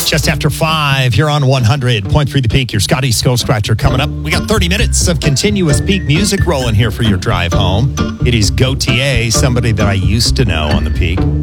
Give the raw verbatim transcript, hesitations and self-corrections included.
Just after five, here on one hundred point three The Peak, your Scotty Skull Scratcher coming up. We got thirty minutes of continuous Peak music rolling here for your drive home. It is Gautier, somebody that I used to know on The Peak.